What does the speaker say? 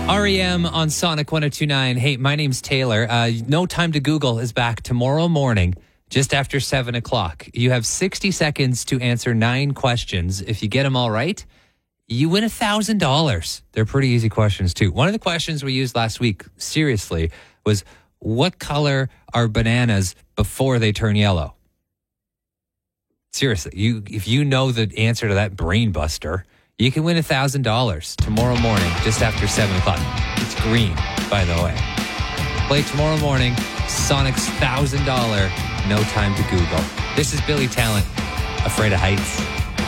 REM on Sonic 1029. Hey, my name's Taylor. No Time to Google is back tomorrow morning, just after 7 o'clock. You have 60 seconds to answer 9 questions. If you get them all right, you win $1,000. They're pretty easy questions, too. One of the questions we used last week, seriously, was what color are bananas before they turn yellow? Seriously, if you know the answer to that brain buster, you can win $1,000 tomorrow morning, just after 7 o'clock. It's green, by the way. Play tomorrow morning, Sonic's $1,000 No Time to Google. This is Billy Talent, Afraid of Heights.